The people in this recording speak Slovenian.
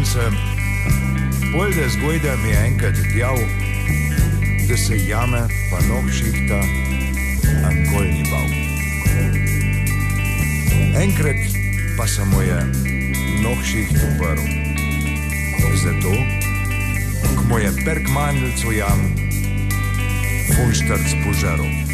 sonce, polde zgojda mi je enkrat djav, da se jame pa noh šihta, ankol ni bav. Enkrat pa se mu je noh šiht uprl, zato, ko mu je perk mandlc v jam, funštrc požaril.